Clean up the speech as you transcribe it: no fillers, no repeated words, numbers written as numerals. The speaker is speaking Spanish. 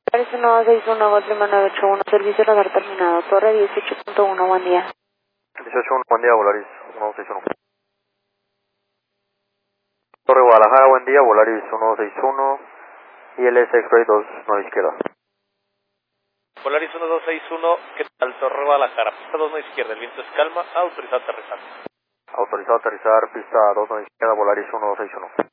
Polaris 1261, Gol Lima 981, servicio radar terminado, Torre 18.1, buen día. 18.1, buen día, Volaris 1261. Torre Guadalajara, buen día, Volaris 161, ILS X-Ray 29 izquierda. Volaris 1261, ¿qué tal? Torre Guadalajara, pista 29 izquierda, el viento es calma, autorizado a aterrizar. Autorizado a aterrizar, pista 29 izquierda, Volaris 1261.